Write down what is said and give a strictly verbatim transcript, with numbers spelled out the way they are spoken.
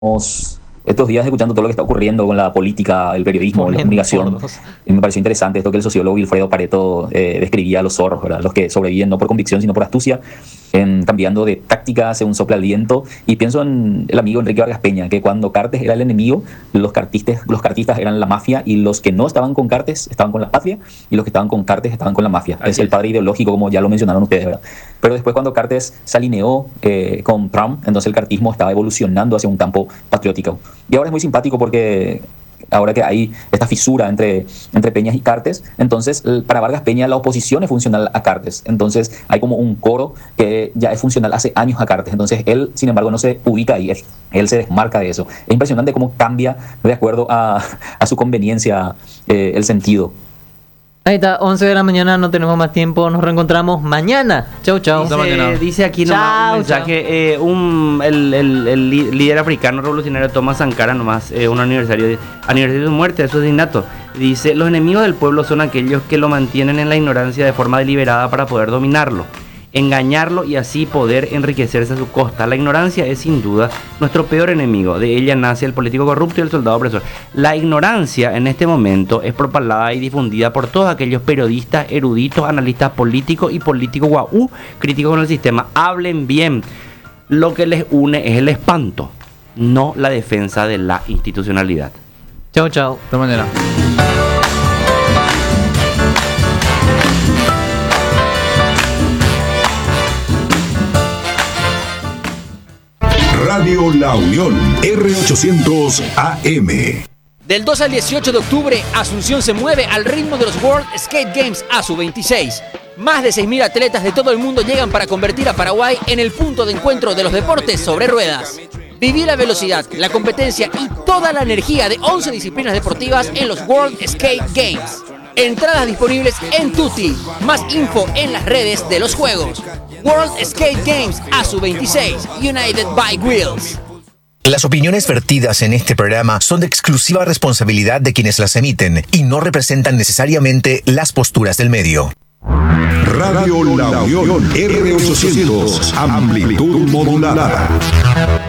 estos días escuchando todo lo que está ocurriendo con la política, el periodismo, la comunicación, y me pareció interesante esto que el sociólogo Wilfredo Pareto eh, describía a los zorros, ¿verdad? Los que sobreviven no por convicción sino por astucia, en, cambiando de táctica según sopla el viento. Y pienso en el amigo Enrique Vargas Peña, que cuando Cartes era el enemigo, los cartistas, los cartistas eran la mafia, y los que no estaban con Cartes estaban con la patria, y los que estaban con Cartes estaban con la mafia. Así es el padre ideológico, como ya lo mencionaron ustedes, ¿verdad? Pero después, cuando Cartes se alineó eh, con Trump, entonces el cartismo estaba evolucionando hacia un campo patriótico. Y ahora es muy simpático porque ahora que hay esta fisura entre, entre Peñas y Cartes, entonces para Vargas Peña la oposición es funcional a Cartes. Entonces hay como un coro que ya es funcional hace años a Cartes. Entonces él, sin embargo, no se ubica ahí, él, él se desmarca de eso. Es impresionante cómo cambia de acuerdo a, a su conveniencia eh, el sentido. Ahí está, once de la mañana, no tenemos más tiempo, nos reencontramos mañana. Chau, chau. Dice, dice aquí nomás Chao, un mensaje, eh, un, el, el, el líder africano revolucionario Thomas Sankara, nomás eh, un aniversario de, aniversario de su muerte, de su asesinato. Dice, los enemigos del pueblo son aquellos que lo mantienen en la ignorancia de forma deliberada para poder dominarlo, engañarlo y así poder enriquecerse a su costa. La ignorancia es sin duda nuestro peor enemigo. De ella nace el político corrupto y el soldado opresor. La ignorancia en este momento es propalada y difundida por todos aquellos periodistas, eruditos, analistas políticos y políticos guau, críticos con el sistema. Hablen bien. Lo que les une es el espanto, no la defensa de la institucionalidad. Chau, chau. De manera. Radio La Unión, R ochocientos A M. Del dos al dieciocho de octubre, Asunción se mueve al ritmo de los World Skate Games A S U veintiséis. Más de seis mil atletas de todo el mundo llegan para convertir a Paraguay en el punto de encuentro de los deportes sobre ruedas. Viví la velocidad, la competencia y toda la energía de once disciplinas deportivas en los World Skate Games. Entradas disponibles en Tutti. Más info en las redes de los juegos. World Skate Games A S U veintiséis, United by Wheels. Las opiniones vertidas en este programa son de exclusiva responsabilidad de quienes las emiten y no representan necesariamente las posturas del medio. Radio La Unión, R ochocientos, amplitud modulada.